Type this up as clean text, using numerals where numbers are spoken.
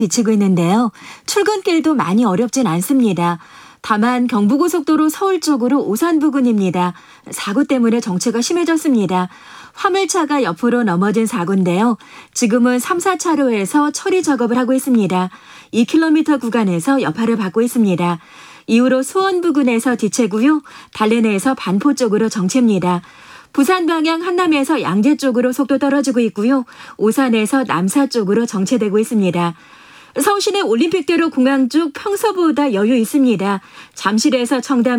비치고 있는데요. 출근길도 많이 어렵진 않습니다. 다만 경부고속도로 서울 쪽으로 오산 부근입니다. 사고 때문에 정체가 심해졌습니다. 화물차가 옆으로 넘어진 사고인데요. 지금은 3, 4차로에서 처리 작업을 하고 있습니다. 2km 구간에서 여파를 받고 있습니다. 이후로 수원 부근에서 지체고요. 달래내에서 반포 쪽으로 정체입니다. 부산 방향 한남에서 양재 쪽으로 속도 떨어지고 있고요. 오산에서 남사 쪽으로 정체되고 있습니다. 서울시내 올림픽대로 공항 쪽 평소보다 여유 있습니다. 잠실에서 청담